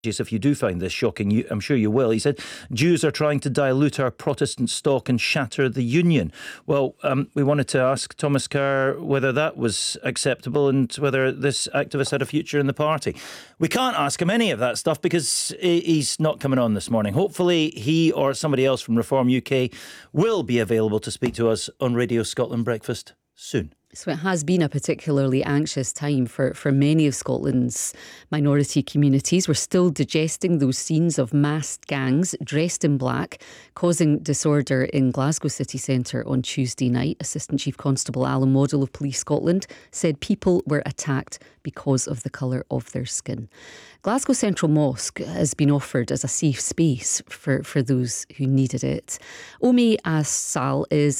if you do find this shocking, I'm sure you will. He said, Jews are trying to dilute our Protestant stock and shatter the union. Well, we wanted to ask Thomas Carr whether that was acceptable and whether this activist had a future in the party. We can't ask him any of that stuff because he's not coming on this morning. Hopefully he or somebody else from Reform UK will be available to speak to us on Radio Scotland Breakfast soon. So it has been a particularly anxious time for many of Scotland's minority communities. We're still digesting those scenes of masked gangs dressed in black causing disorder in Glasgow city centre on Tuesday night. Assistant Chief Constable Alan Waddell of Police Scotland said people were attacked because of the colour of their skin. Glasgow Central Mosque has been offered as a safe space for those who needed it. Omi Assal is